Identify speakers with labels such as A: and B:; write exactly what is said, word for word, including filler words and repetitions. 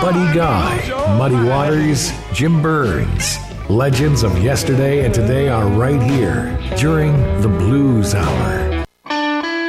A: Buddy Guy, Muddy Waters, Jim Burns. Legends of yesterday and today are right here during the Blues Hour.